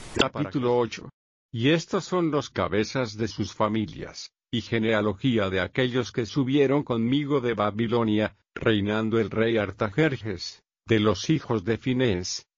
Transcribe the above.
Capítulo 8. Y estos son los cabezas de sus familias, y genealogía de aquellos que subieron conmigo de Babilonia, reinando el rey Artajerjes, de los hijos de Finés,